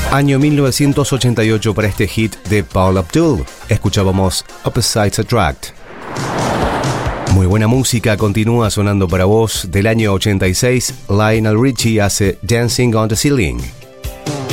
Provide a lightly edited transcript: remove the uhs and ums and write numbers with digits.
Año 1988 para este hit de Paula Abdul. Escuchábamos Opposites Attract. Muy buena música continúa sonando para vos. Del año 86, Lionel Richie hace Dancing on the Ceiling.